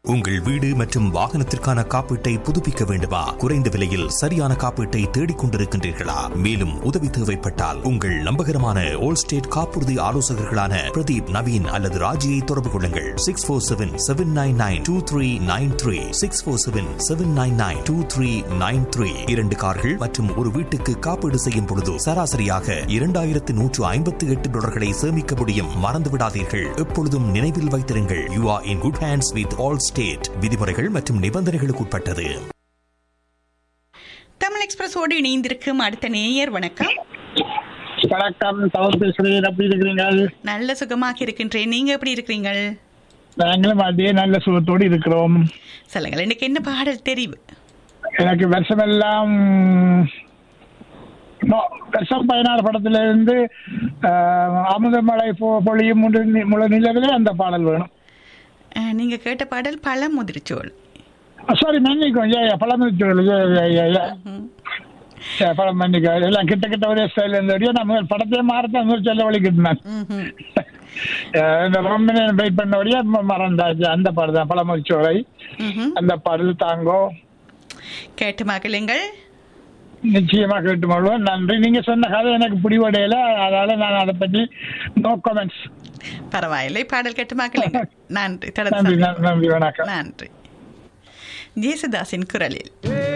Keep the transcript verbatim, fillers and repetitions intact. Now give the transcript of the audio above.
உங்கள் வீடு மற்றும் வாகனத்திற்கான காப்பீட்டை புதுப்பிக்க வேண்டுமா? குறைந்த விலையில் சரியான காப்பீட்டை தேடிக் கொண்டிருக்கின்றீர்களா? மேலும் உதவி தேவைப்பட்டால் உங்கள் நம்பகரமான ஓல் ஸ்டேட் காப்புறுதி ஆலோசகர்களான பிரதீப், நவீன் அல்லது ராஜியை தொடர்பு கொள்ளுங்கள். Six four seven seven nine nine two three nine three six four seven seven nine nine two three nine three. இரண்டு கார்கள் மற்றும் ஒரு வீட்டுக்கு காப்பீடு செய்யும் பொழுது சராசரியாக இரண்டாயிரத்து நூற்று ஐம்பத்தி எட்டு டாலர்களை சேமிக்க முடியும். மறந்து விடாதீர்கள். எப்பொழுதும் நினைவில் வைத்திருங்கள், you are in good hands with all state. விதிமுறைகள் மற்றும் நிபந்தனைகளுக்கு உட்பட்டது. தமிழ் எக்ஸ்பிரஸோடு இணைந்திருக்கும் அடுத்த நேயர். வணக்கம். வணக்கம், தவறு பேசுகிறேன். எப்படி இருக்கிறீர்கள்? நல்ல சுகமாக இருக்கின்றேன். நீங்க எப்படி இருக்கிறீங்கள்? நாங்களும் அதே நல்ல சுகத்தோடு இருக்கிறோம். சொல்லுங்கள், இன்னைக்கு என்ன பாடல் தெரிவு? எனக்கு வருஷமெல்லாம் வருஷம் பதினாறு படத்துல இருந்து அமுதமலை பொழியும் முழு நிலவிலே அந்த பாடல் வேணும். நீங்க கேட்ட பாடல் பழமுதிர்ச்சோள். சாரி, மன்னிக்கும். பழமுதிர்ச்சோள் பழம் மன்னிக்க எல்லாம் கிட்ட கிட்ட ஒரே ஸ்டைல் இருந்தோடையோ நம்ம படத்தையே மாறத்தான் நூறு சொல்ல வலிக்கிட்டேன். ரொம்ப நேரம் வெயிட் பண்ணபடியா மறந்தாச்சு. அந்த பாடல் தான் பழமுதிர்ச்சோலை. அந்த பாடல் தாங்கோ கேட்டு மகிழுங்கள். நிச்சயமா கேட்டு மகிழ்வோம். நன்றி. நீங்க சொன்ன கதை எனக்கு பிடிவடையில, அதனால நான் அதை பற்றி நோ கமெண்ட்ஸ். பரவாயில்லை, பாடல் கேட்டு மகிழுங்கள். நன்றி. நன்றி. நன்றி. வணக்கம். நன்றி. ஜேசுதாஸின் குரலில்